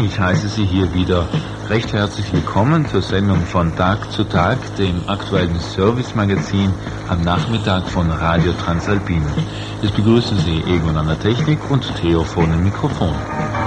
ich heiße Sie hier wieder recht herzlich willkommen zur Sendung von Tag zu Tag, dem aktuellen Service-Magazin am Nachmittag von Radio Transalpina. Es begrüßen Sie Egon an der Technik und Theo vor dem Mikrofon.